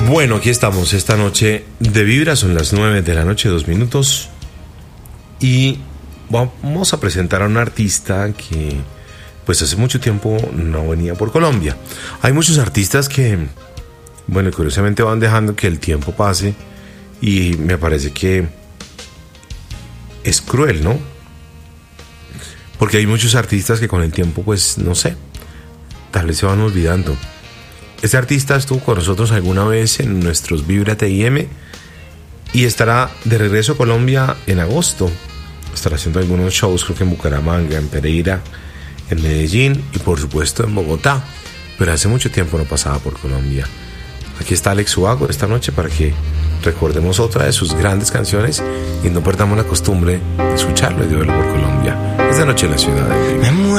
Bueno, aquí estamos esta noche de Vibra, son las 9 de la noche, 2 minutos. Y vamos a presentar a un artista que pues hace mucho tiempo no venía por Colombia. Hay muchos artistas que, bueno, curiosamente van dejando que el tiempo pase y me parece que es cruel, ¿no? Porque hay muchos artistas que con el tiempo, pues, no sé, tal vez se van olvidando. Este artista estuvo con nosotros alguna vez en nuestros Vibra TIM y estará de regreso a Colombia en agosto. Estará haciendo algunos shows, creo que en Bucaramanga, en Pereira, en Medellín y por supuesto en Bogotá. Pero hace mucho tiempo no pasaba por Colombia. Aquí está Alex Ubago esta noche para que recordemos otra de sus grandes canciones y no perdamos la costumbre de escucharlo y de verlo por Colombia. Esta noche en la ciudad de Medellín.